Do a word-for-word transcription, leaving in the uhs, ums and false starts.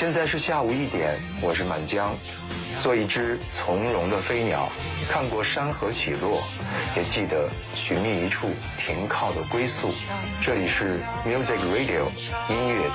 现在是下午一点，我是满江，做一只从容的飞鸟，看过山河起落，也记得寻觅一处停靠的归宿。这里是 Music Radio 音乐